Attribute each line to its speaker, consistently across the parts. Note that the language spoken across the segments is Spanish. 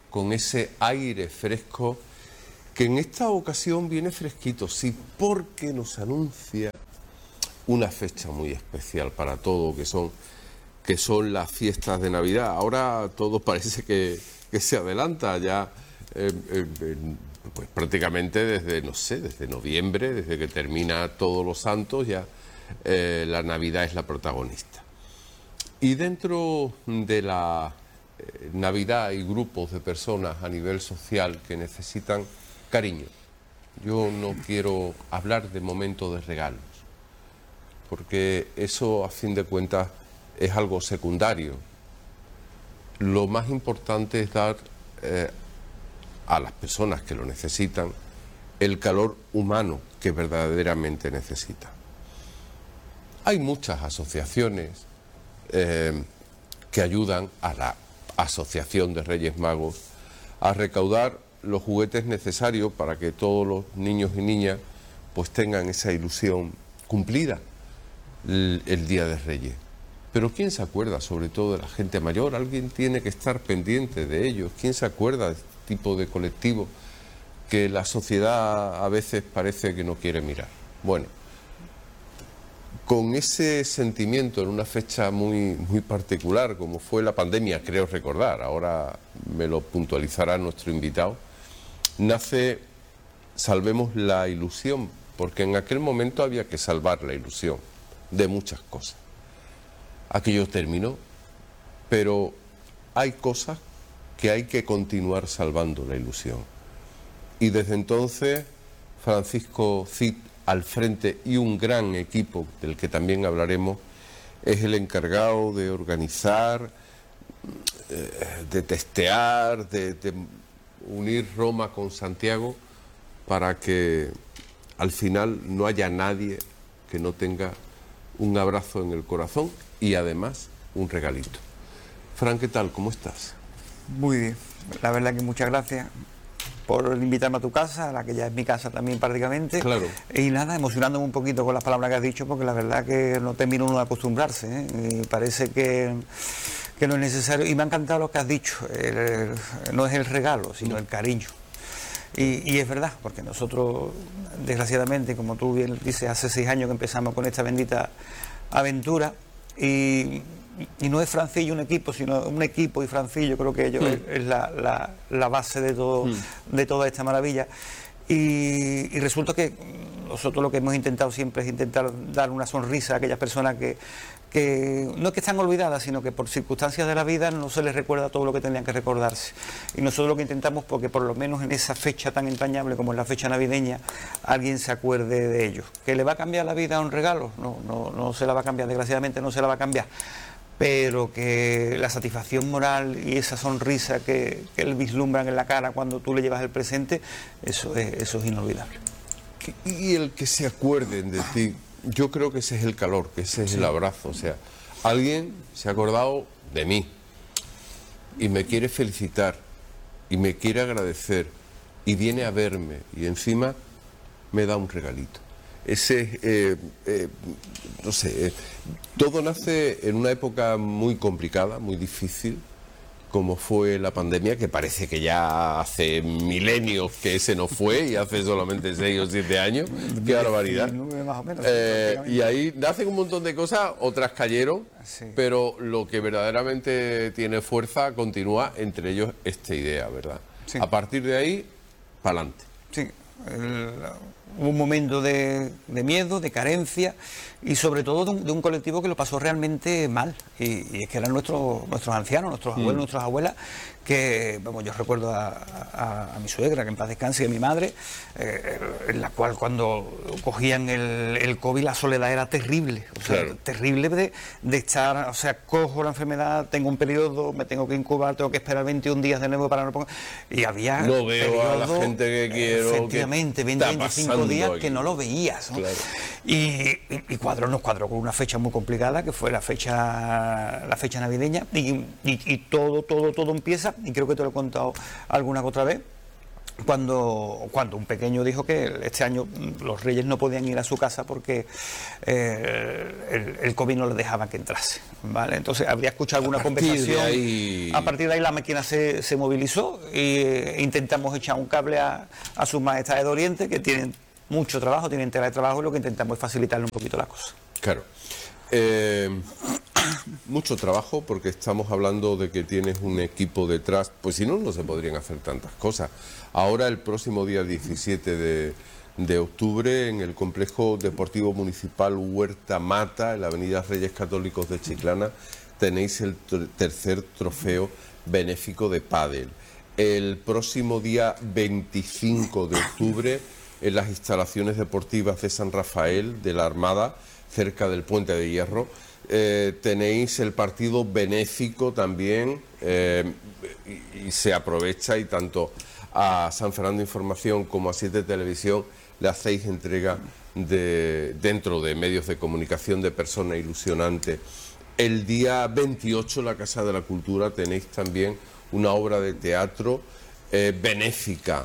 Speaker 1: con ese aire fresco, que en esta ocasión viene fresquito, sí, porque nos anuncia una fecha muy especial para todo, que son las fiestas de Navidad. Ahora todo parece que se adelanta ya, pues prácticamente desde, no sé, desde noviembre, desde que termina Todos los Santos, ya la Navidad es la protagonista. Y dentro de la Navidad hay grupos de personas a nivel social que necesitan cariño. Yo no quiero hablar de momentos de regalos, porque eso a fin de cuentas es algo secundario. Lo más importante es dar a las personas que lo necesitan el calor humano que verdaderamente necesitan. Hay muchas asociaciones que ayudan a la Asociación de Reyes Magos a recaudar los juguetes necesarios para que todos los niños y niñas pues tengan esa ilusión cumplida el Día de Reyes. Pero ¿quién se acuerda sobre todo de la gente mayor? Alguien tiene que estar pendiente de ellos. ¿Quién se acuerda de este tipo de colectivo que la sociedad a veces parece que no quiere mirar? Bueno, con ese sentimiento en una fecha muy particular, como fue la pandemia, creo recordar, ahora me lo puntualizará nuestro invitado, nace Salvemos la Ilusión, porque en aquel momento había que salvar la ilusión de muchas cosas. Aquello terminó, pero hay cosas que hay que continuar salvando la ilusión. Y desde entonces, Francisco Cid al frente y un gran equipo, del que también hablaremos, es el encargado de organizar, de testear, de unir Roma con Santiago, para que al final no haya nadie que no tenga un abrazo en el corazón y además un regalito. Fran, ¿qué tal? ¿Cómo estás?
Speaker 2: Muy bien, la verdad que muchas gracias por invitarme a tu casa, a la que ya es mi casa también prácticamente.
Speaker 1: Claro.
Speaker 2: Y nada, emocionándome un poquito con las palabras que has dicho, porque la verdad que no termina uno de acostumbrarse, ¿eh? Y parece que no es necesario. Y me ha encantado lo que has dicho, no es el regalo, sino el cariño. Y es verdad, porque nosotros, desgraciadamente, como tú bien dices, hace 6 años que empezamos con esta bendita aventura, y no es Francillo un equipo, sino un equipo y Francillo, creo que ellos es la base de todo, de toda esta maravilla. Y resulta que nosotros lo que hemos intentado siempre es intentar dar una sonrisa a aquellas personas que no es que están olvidadas, sino que por circunstancias de la vida no se les recuerda todo lo que tendrían que recordarse. Y nosotros lo que intentamos, porque por lo menos en esa fecha tan entrañable como es la fecha navideña, alguien se acuerde de ellos. ¿Que le va a cambiar la vida a un regalo? No se la va a cambiar, desgraciadamente no se la va a cambiar. Pero que la satisfacción moral y esa sonrisa que él vislumbran en la cara cuando tú le llevas el presente, eso es inolvidable.
Speaker 1: Y el que se acuerden de ti, yo creo que ese es el calor, que ese es el abrazo. O sea, alguien se ha acordado de mí y me quiere felicitar y me quiere agradecer y viene a verme y encima me da un regalito. Ese, no sé, todo nace en una época muy complicada, muy difícil, como fue la pandemia, que parece que ya hace milenios que ese no fue, y hace solamente 6 o 7 años. ¡Qué barbaridad!
Speaker 2: Más o menos,
Speaker 1: y ahí nacen un montón de cosas, otras cayeron, sí. Pero lo que verdaderamente tiene fuerza continúa, entre ellos esta idea, ¿verdad? Sí. A partir de ahí, para adelante.
Speaker 2: Sí. Hubo un momento de miedo, de carencia y sobre todo de un colectivo que lo pasó realmente mal, y es que eran nuestros ancianos, nuestros abuelos, nuestras abuelas, que, vamos, yo recuerdo a mi suegra, que en paz descanse, y a mi madre, en la cual cuando cogían el COVID la soledad era terrible, o sea, claro. Terrible de estar, o sea, cojo la enfermedad, tengo un periodo, me tengo que incubar, tengo que esperar 21 días de nuevo para no poner, y había
Speaker 1: no veo a la gente que quiero,
Speaker 2: efectivamente, 20-25 días aquí, que no lo veías, ¿no? Claro. Y nos cuadró con una fecha muy complicada, que fue la fecha navideña, y todo empieza, y creo que te lo he contado alguna que otra vez, cuando un pequeño dijo que este año los reyes no podían ir a su casa porque el COVID no les dejaba que entrase, ¿vale? Entonces habría escuchado alguna conversación. A partir de ahí la máquina se movilizó e intentamos echar un cable a sus majestades de Oriente, que tienen mucho trabajo, tienen tela de trabajo, y lo que intentamos es facilitarle un poquito la cosa.
Speaker 1: Claro. Mucho trabajo, porque estamos hablando de que tienes un equipo detrás, pues si no, no se podrían hacer tantas cosas. Ahora, el próximo día 17 de octubre, en el Complejo Deportivo Municipal Huerta Mata, en la Avenida Reyes Católicos de Chiclana, tenéis el tercer trofeo benéfico de pádel. El próximo día 25 de octubre, en las instalaciones deportivas de San Rafael de la Armada, cerca del Puente de Hierro, tenéis el partido benéfico también, y se aprovecha, y tanto a San Fernando Información como a 7 Televisión le hacéis entrega dentro de medios de comunicación de Persona Ilusionante. El día 28 en la Casa de la Cultura tenéis también una obra de teatro benéfica.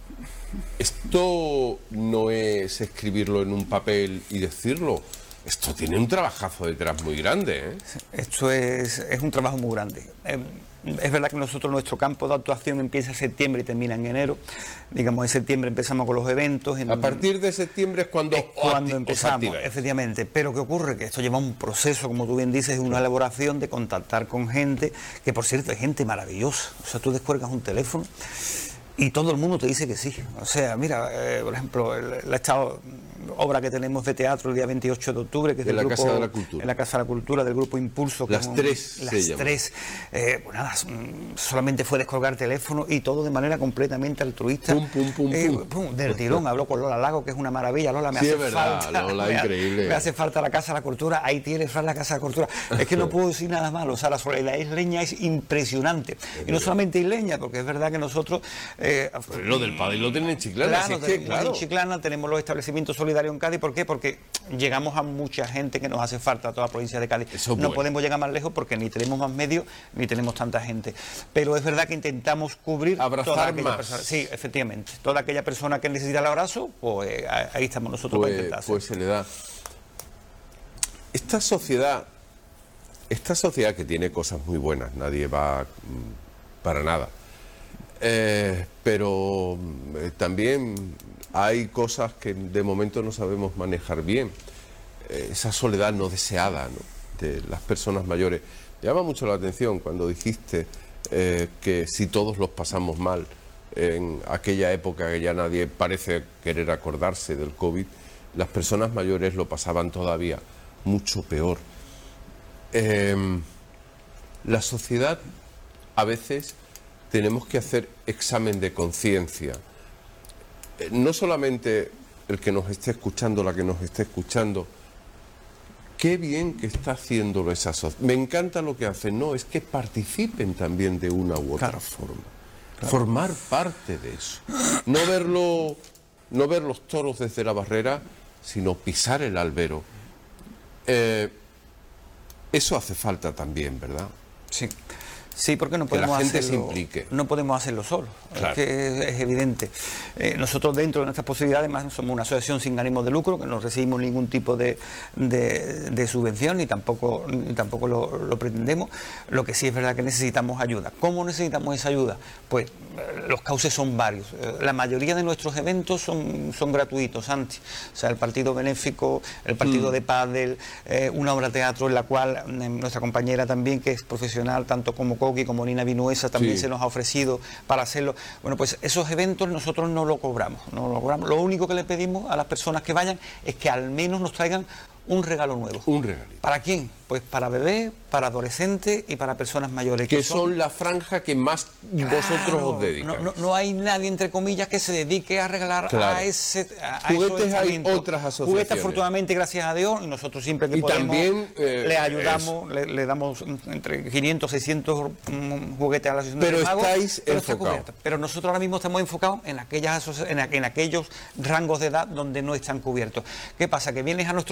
Speaker 1: Esto no es escribirlo en un papel y decirlo. Esto tiene un trabajazo detrás muy grande, ¿eh?
Speaker 2: Esto es un trabajo muy grande. Es verdad que nosotros, nuestro campo de actuación empieza en septiembre y termina en enero. Digamos, en septiembre empezamos con los eventos.
Speaker 1: A partir de septiembre es cuando
Speaker 2: empezamos, efectivamente. Pero ¿qué ocurre? Que esto lleva un proceso, como tú bien dices, una elaboración de contactar con gente, que por cierto es gente maravillosa. O sea, tú descuelgas un teléfono y todo el mundo te dice que sí. O sea, mira, por ejemplo, la obra que tenemos de teatro el día 28 de octubre, que es
Speaker 1: en
Speaker 2: del
Speaker 1: la
Speaker 2: grupo,
Speaker 1: Casa de la Cultura.
Speaker 2: En la Casa de la Cultura, del grupo Impulso.
Speaker 1: Las tres.
Speaker 2: Pues nada, solamente fue descolgar teléfono y todo de manera completamente altruista. Del tirón. Habló con Lola Lago, que es una maravilla. Lola, me hace falta.
Speaker 1: Lola, increíble.
Speaker 2: Me hace falta la Casa de la Cultura. Ahí tienes, Fran, la Casa de la Cultura. Es que no puedo decir nada malo. O sea, la solidaridad isleña es impresionante. Y no solamente isleña, porque es verdad que nosotros...
Speaker 1: lo del pádel lo tienen en Chiclana.
Speaker 2: Claro, en Chiclana tenemos los establecimientos solidarios en Cádiz. ¿Por qué? Porque llegamos a mucha gente que nos hace falta a toda la provincia de Cádiz. No podemos llegar más lejos porque ni tenemos más medios ni tenemos tanta gente. Pero es verdad que intentamos cubrir toda aquella persona. Sí, efectivamente. Toda aquella persona que necesita el abrazo, pues ahí estamos nosotros para intentar hacer.
Speaker 1: Pues se le da. Esta sociedad que tiene cosas muy buenas, nadie va para nada. Pero también hay cosas que de momento no sabemos manejar bien. Esa soledad no deseada, ¿no?, de las personas mayores. Me llama mucho la atención cuando dijiste que si todos los pasamos mal en aquella época, que ya nadie parece querer acordarse del COVID, las personas mayores lo pasaban todavía mucho peor. La sociedad, a veces tenemos que hacer examen de conciencia. No solamente el que nos esté escuchando, la que nos esté escuchando, qué bien que está haciéndolo esa sociedad. Me encanta lo que hacen, no, es que participen también de una u otra forma. Claro. Formar parte de eso. No ver los toros desde la barrera, sino pisar el albero. Eso hace falta también, ¿verdad?
Speaker 2: Sí. Sí, porque no podemos hacerlo, no podemos hacerlo solo, claro. Es que es evidente. Nosotros, dentro de nuestras posibilidades, además somos una asociación sin ánimo de lucro, que no recibimos ningún tipo de subvención, ni tampoco lo pretendemos. Lo que sí es verdad que necesitamos ayuda. ¿Cómo necesitamos esa ayuda? Pues los cauces son varios. La mayoría de nuestros eventos son gratuitos, Santi. O sea, el partido benéfico, el partido de pádel, una obra de teatro en la cual nuestra compañera también, que es profesional, tanto como como Nina Vinuesa también se nos ha ofrecido para hacerlo. Bueno, pues esos eventos nosotros no lo cobramos. Lo único que le pedimos a las personas que vayan es que al menos nos traigan un regalo nuevo.
Speaker 1: Un regalito.
Speaker 2: ¿Para quién? Pues para bebés, para adolescentes y para personas mayores.
Speaker 1: Que son la franja que más vosotros os dedicáis.
Speaker 2: No hay nadie, entre comillas, que se dedique a regalar a
Speaker 1: juguetes. Hay otras asociaciones.
Speaker 2: Juguetes, afortunadamente, gracias a Dios, y nosotros siempre que podemos
Speaker 1: también,
Speaker 2: le ayudamos, le damos entre 500, 600 juguetes a la asociación.
Speaker 1: Pero
Speaker 2: de magos,
Speaker 1: estáis enfocados.
Speaker 2: Pero nosotros ahora mismo estamos enfocados en aquellos rangos de edad donde no están cubiertos. ¿Qué pasa? Que vienes a nuestros eventos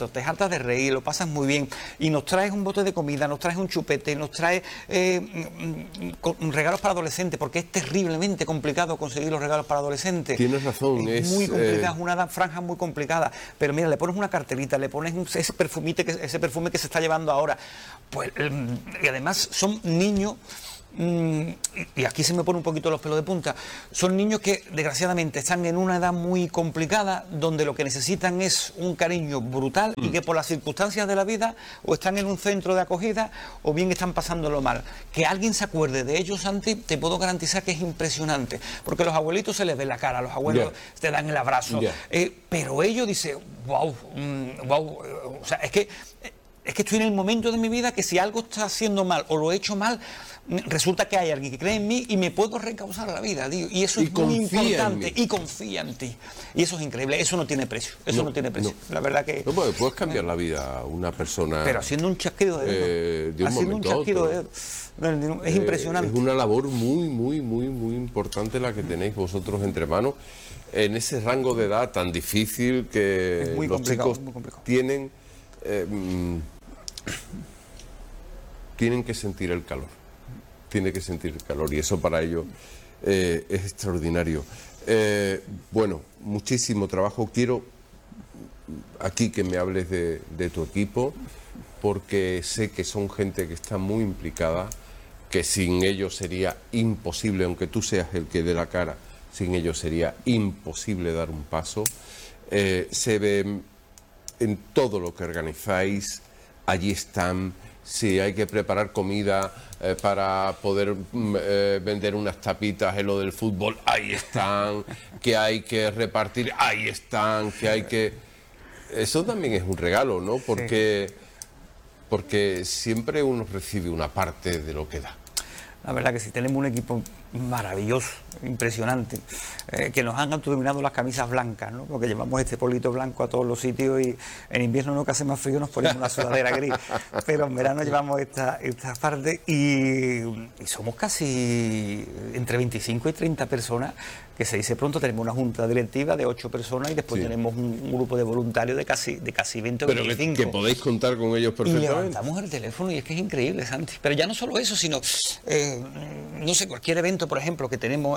Speaker 2: contentos, te hartas de reír, lo pasas muy bien y nos traes un bote de comida, nos traes un chupete, nos traes regalos para adolescentes, porque es terriblemente complicado conseguir los regalos para adolescentes.
Speaker 1: Tienes razón,
Speaker 2: es muy complicado, es una franja muy complicada, pero mira, le pones una carterita, le pones ese perfume que se está llevando ahora, pues, y además son niños. Y aquí se me pone un poquito los pelos de punta. Son niños que desgraciadamente están en una edad muy complicada, donde lo que necesitan es un cariño brutal y que por las circunstancias de la vida o están en un centro de acogida o bien están pasándolo mal. Que alguien se acuerde de ellos, Santi, te puedo garantizar que es impresionante, porque a los abuelitos se les ve la cara, a los abuelos te dan el abrazo, pero ellos dicen, wow, o sea, es que estoy en el momento de mi vida que si algo está haciendo mal o lo he hecho mal, resulta que hay alguien que cree en mí y me puedo reencauzar a la vida, tío. Y eso es muy importante. Y confía en ti. Y eso es increíble. Eso no tiene precio. Eso no tiene precio. La verdad que...
Speaker 1: No, puedes cambiar la vida a una persona...
Speaker 2: Pero haciendo un chasquido de dedos.
Speaker 1: De un
Speaker 2: haciendo un chasquido de dedos. Es impresionante.
Speaker 1: Es una labor muy importante la que tenéis vosotros entre manos en ese rango de edad tan difícil que los chicos tienen... tienen que sentir el calor. Tiene que sentir el calor y eso para ellos es extraordinario. Bueno, muchísimo trabajo. Quiero aquí que me hables de tu equipo, porque sé que son gente que está muy implicada, que sin ellos sería imposible, aunque tú seas el que dé la cara, sin ellos sería imposible dar un paso. Se ve en todo lo que organizáis, allí están. Si hay que preparar comida para poder vender unas tapitas en lo del fútbol, ahí están. Que hay que repartir, ahí están. Que hay que... Eso también es un regalo, ¿no? Porque siempre uno recibe una parte de lo que da.
Speaker 2: La verdad que sí, tenemos un equipo maravilloso, impresionante, que nos han autodominado las camisas blancas, ¿no? Porque llevamos este polito blanco a todos los sitios y en invierno, no, que hace más frío, nos ponemos una sudadera gris, pero en verano llevamos esta parte y somos casi entre 25 y 30 personas, que se dice pronto. Tenemos una junta directiva de 8 personas y después tenemos un grupo de voluntarios de casi 20 o 25.
Speaker 1: Pero que podéis contar con ellos perfectamente.
Speaker 2: Y levantamos el teléfono y es que es increíble, Santi. Pero ya no solo eso, sino, no sé, cualquier evento, por ejemplo, que tenemos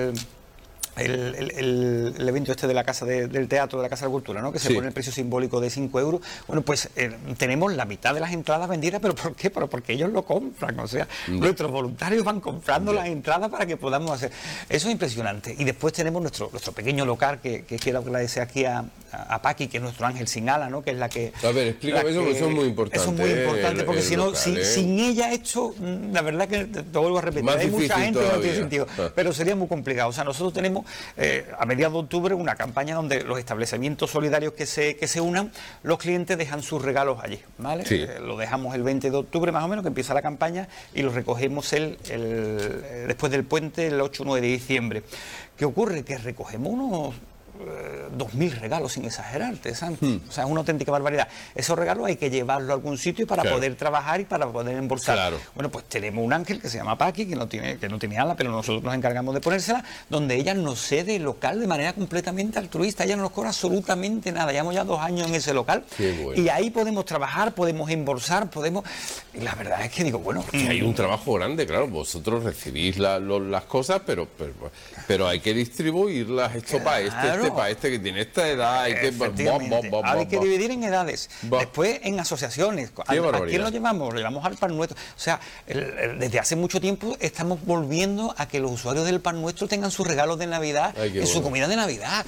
Speaker 2: el evento este de la Casa del Teatro, de la Casa de la Cultura, ¿no? Que se pone el precio simbólico de 5 euros. Bueno, pues tenemos la mitad de las entradas vendidas, ¿pero por qué? Pero porque ellos lo compran, o sea, nuestros voluntarios van comprando las entradas para que podamos hacer. Eso es impresionante. Y después tenemos nuestro pequeño local, que quiero agradecer aquí a Paqui, que es nuestro ángel sin ala, ¿no? Que es la que...
Speaker 1: A ver, explícame eso, porque eso es muy importante.
Speaker 2: Eso es muy importante, porque si no, sin ella esto, la verdad que te vuelvo a repetir, hay mucha gente que no tiene sentido, pero sería muy complicado. O sea, nosotros tenemos a mediados de octubre una campaña donde los establecimientos solidarios que se unan, los clientes dejan sus regalos allí, ¿vale? Lo dejamos el 20 de octubre más o menos, que empieza la campaña, y los recogemos después del puente, el 8 o 9 de diciembre. ¿Qué ocurre? Que recogemos unos 2.000 regalos, sin exagerarte, Santi. O sea, es una auténtica barbaridad. Esos regalos hay que llevarlos a algún sitio para poder trabajar y para poder embolsar. Bueno, pues tenemos un ángel que se llama Paqui, que no tiene ala, pero nosotros nos encargamos de ponérsela, donde ella nos cede el local de manera completamente altruista. Ella no nos cobra absolutamente nada. Llevamos ya 2 años en ese local. Bueno. Y ahí podemos trabajar, podemos embolsar, Y la verdad es que digo, bueno...
Speaker 1: Que hay un trabajo grande, claro. Vosotros recibís las cosas, pero hay que distribuirlas. Esto para este que tiene esta edad, hay
Speaker 2: que dividir en edades, después en asociaciones. ¿A quién lo llevamos? Lo llevamos al Pan Nuestro. O sea, desde hace mucho tiempo estamos volviendo a que los usuarios del Pan Nuestro tengan sus regalos de Navidad en su comida de Navidad.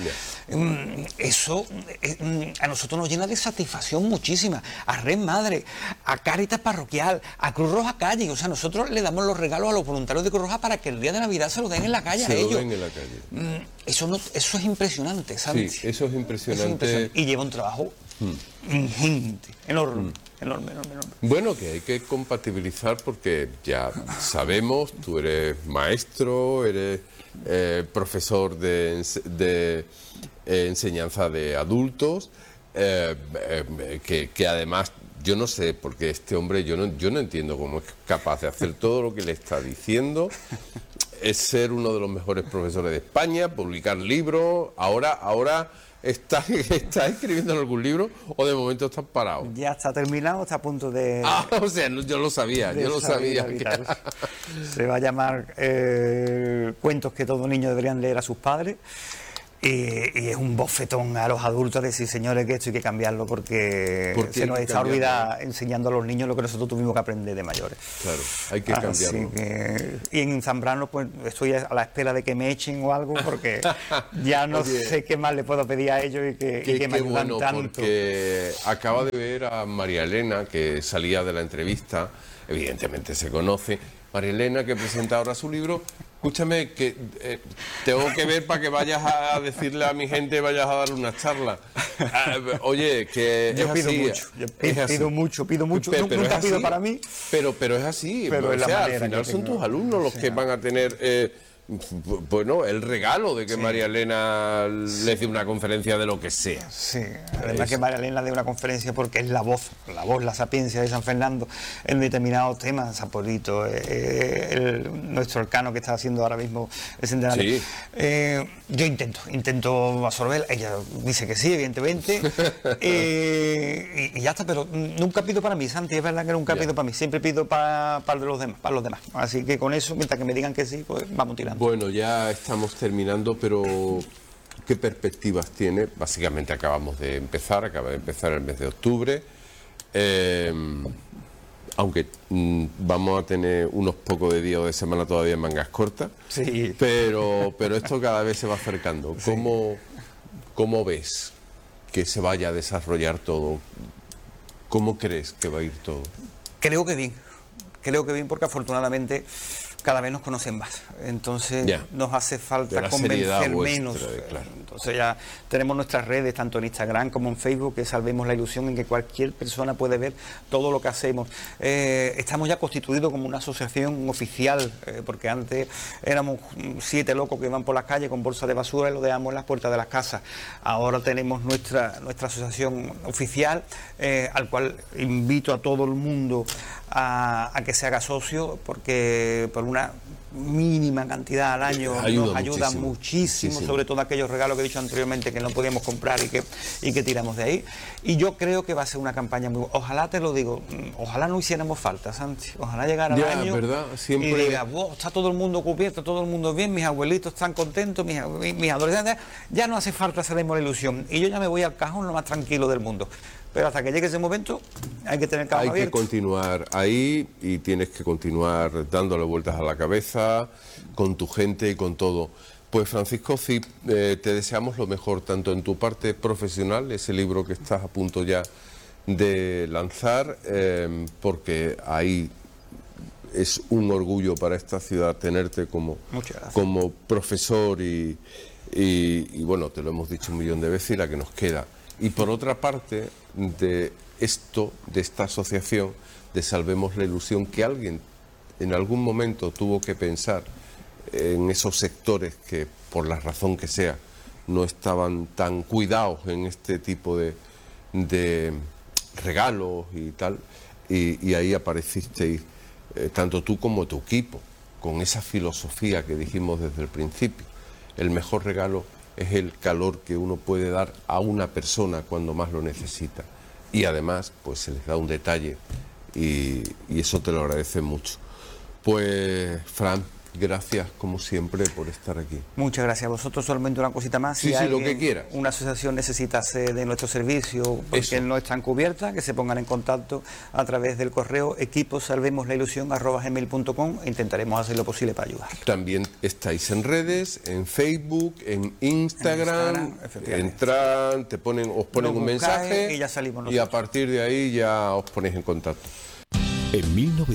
Speaker 2: Eso a nosotros nos llena de satisfacción muchísima. A Red Madre, a Cáritas Parroquial, a Cruz Roja Calle. O sea, nosotros le damos los regalos a los voluntarios de Cruz Roja para que el día de Navidad se los den en la calle a ellos. Eso es impresionante, ¿sabes?
Speaker 1: Sí, eso es impresionante.
Speaker 2: Y lleva un trabajo ingente, enorme.
Speaker 1: Bueno, que hay que compatibilizar, porque ya sabemos, tú eres maestro, eres profesor de enseñanza de adultos, que además, yo no sé, porque este hombre, yo no entiendo cómo es capaz de hacer todo lo que le está diciendo. es ser uno de los mejores profesores de España, publicar libros. Ahora ¿estás escribiendo en algún libro o de momento estás parado?
Speaker 2: Ya está terminado, está a punto de...
Speaker 1: O sea, yo lo sabía.
Speaker 2: Se va a llamar Cuentos que todo niño deberían leer a sus padres. Y es un bofetón a los adultos de decir, señores, que esto hay que cambiarlo porque se nos está olvidando enseñando a los niños lo que nosotros tuvimos que aprender de mayores.
Speaker 1: Claro, hay que cambiarlo.
Speaker 2: Y en Zambrano pues estoy a la espera de que me echen o algo porque ya no sé qué más le puedo pedir a ellos y que me ayudan tanto.
Speaker 1: Porque acaba de ver a María Elena, que salía de la entrevista, evidentemente se conoce, María Elena, que presenta ahora su libro. Escúchame, que tengo que ver para que vayas a decirle a mi gente, vayas a darle una charla. Oye, que
Speaker 2: yo
Speaker 1: es
Speaker 2: pido
Speaker 1: así.
Speaker 2: Mucho, yo pido mucho. Nunca pido para mí.
Speaker 1: Pero es así.
Speaker 2: Pero
Speaker 1: o sea, al final son tus alumnos los que van a tener... bueno, el regalo de que María Elena les dé una conferencia de lo que sea.
Speaker 2: Sí, además que María Elena dé una conferencia porque es la voz, la sapiencia de San Fernando en determinados temas, Saporito, nuestro arcano que está haciendo ahora mismo el centenario. Sí. Yo intento absorber, ella dice que sí, evidentemente, y ya está, pero nunca pido para mí, Santi, es verdad que nunca pido para mí, siempre pido para los demás. Así que con eso, mientras que me digan que sí, pues vamos tirando.
Speaker 1: Bueno, ya estamos terminando, pero ¿qué perspectivas tiene? Básicamente acaba de empezar el mes de octubre, aunque vamos a tener unos pocos de días o de semana todavía en mangas cortas,
Speaker 2: sí.
Speaker 1: pero esto cada vez se va acercando.
Speaker 2: Sí.
Speaker 1: ¿Cómo ves que se vaya a desarrollar todo? ¿Cómo crees que va a ir todo?
Speaker 2: Creo que bien porque afortunadamente cada vez nos conocen más, entonces nos hace falta convencer menos. Claro. Entonces ya tenemos nuestras redes, tanto en Instagram como en Facebook, que Salvemos la Ilusión, en que cualquier persona puede ver todo lo que hacemos. Estamos ya constituidos como una asociación oficial, porque antes éramos 7 locos que iban por las calles con bolsas de basura y lo dejamos en las puertas de las casas. Ahora tenemos nuestra asociación oficial, al cual invito a todo el mundo a que se haga socio, porque por una mínima cantidad al año nos ayuda muchísimo, sobre todo aquellos regalos que he dicho anteriormente que no podíamos comprar y que tiramos de ahí. Y yo creo que va a ser una campaña muy... Ojalá, te lo digo, ojalá no hiciéramos falta, Santi. Ojalá llegara el año,
Speaker 1: ¿verdad? Siempre...
Speaker 2: y diga, está todo el mundo cubierto, todo el mundo bien, mis abuelitos están contentos, mis adolescentes, ya no hace falta Salvemos la Ilusión. Y yo ya me voy al cajón lo más tranquilo del mundo. Pero hasta que llegue ese momento hay que tener cabeza abierta.
Speaker 1: Hay que continuar ahí y tienes que continuar dándole vueltas a la cabeza con tu gente y con todo. Pues Francisco Cip, te deseamos lo mejor tanto en tu parte profesional, ese libro que estás a punto ya de lanzar, porque ahí es un orgullo para esta ciudad tenerte como profesor y bueno, te lo hemos dicho 1.000.000 de veces y la que nos queda. Y por otra parte, de esta asociación de Salvemos la Ilusión, que alguien en algún momento tuvo que pensar en esos sectores que, por la razón que sea, no estaban tan cuidados en este tipo de regalos y tal, y ahí aparecisteis, tanto tú como tu equipo, con esa filosofía que dijimos desde el principio. El mejor regalo es el calor que uno puede dar a una persona cuando más lo necesita. Y además, pues se les da un detalle y eso te lo agradece mucho. Pues, Fran, gracias como siempre por estar aquí.
Speaker 2: Muchas gracias a vosotros. Solamente una cosita más.
Speaker 1: Sí, lo que quieras.
Speaker 2: Una asociación necesita de nuestro servicio porque no están cubiertas, que se pongan en contacto a través del correo equiposalvemoslailusión@gmail.com e intentaremos hacer lo posible para ayudar.
Speaker 1: También estáis en redes, en Facebook, en Instagram entran, os ponen un mensaje
Speaker 2: y ya salimos nosotros.
Speaker 1: Y a partir de ahí ya os ponéis en contacto.
Speaker 3: En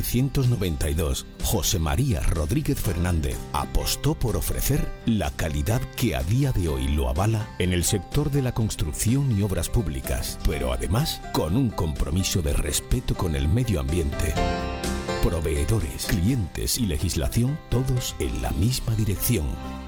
Speaker 3: 1992, José María Rodríguez Fernández apostó por ofrecer la calidad que a día de hoy lo avala en el sector de la construcción y obras públicas, pero además con un compromiso de respeto con el medio ambiente. Proveedores, clientes y legislación, todos en la misma dirección.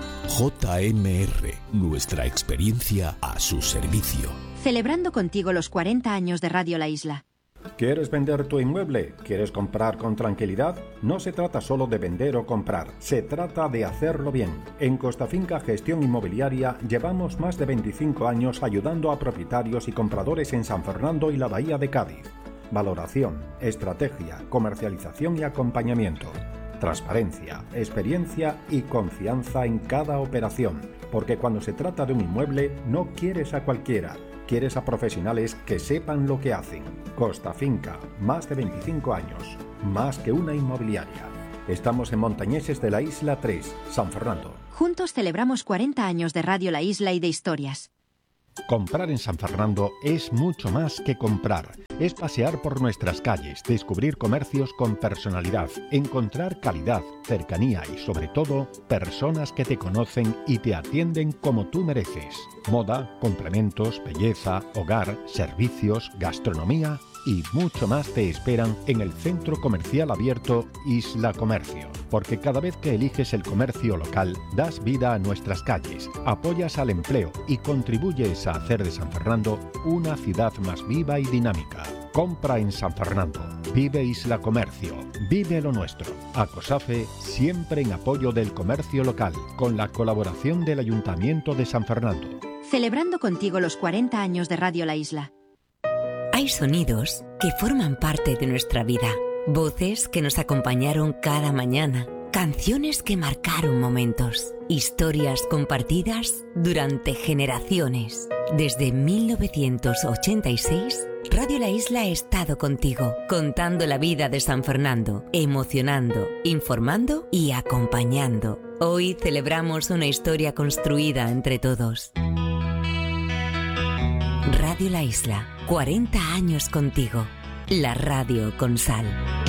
Speaker 3: JMR, nuestra experiencia a su servicio.
Speaker 4: Celebrando contigo los 40 años de Radio La Isla. ¿Quieres vender tu inmueble? ¿Quieres comprar con tranquilidad? No se trata solo de vender o comprar, se trata de hacerlo bien. En Costa Finca Gestión Inmobiliaria llevamos más de 25 años ayudando a propietarios y compradores en San Fernando y la Bahía de Cádiz. Valoración, estrategia, comercialización y acompañamiento. Transparencia, experiencia y confianza en cada operación. Porque cuando se trata de un inmueble, no quieres a cualquiera. Quieres a profesionales que sepan lo que hacen. Costa Finca, más de 25 años, más que una inmobiliaria. Estamos en Montañeses de la Isla 3, San Fernando.
Speaker 5: Juntos celebramos 40 años de Radio La Isla y de historias.
Speaker 4: Comprar en San Fernando es mucho más que comprar. Es pasear por nuestras calles, descubrir comercios con personalidad, encontrar calidad, cercanía y sobre todo, personas que te conocen y te atienden como tú mereces. Moda, complementos, belleza, hogar, servicios, gastronomía y mucho más te esperan en el centro comercial abierto Isla Comercio. Porque cada vez que eliges el comercio local, das vida a nuestras calles, apoyas al empleo y contribuyes a hacer de San Fernando una ciudad más viva y dinámica. Compra en San Fernando. Vive Isla Comercio. Vive lo nuestro. ACOSAFE siempre en apoyo del comercio local, con la colaboración del Ayuntamiento de San Fernando.
Speaker 5: Celebrando contigo los 40 años de Radio La Isla.
Speaker 6: Hay sonidos que forman parte de nuestra vida, voces que nos acompañaron cada mañana, canciones que marcaron momentos, historias compartidas durante generaciones. Desde 1986, Radio La Isla ha estado contigo, contando la vida de San Fernando, emocionando, informando y acompañando. Hoy celebramos una historia construida entre todos. Radio La Isla, 40 años contigo. La radio con sal.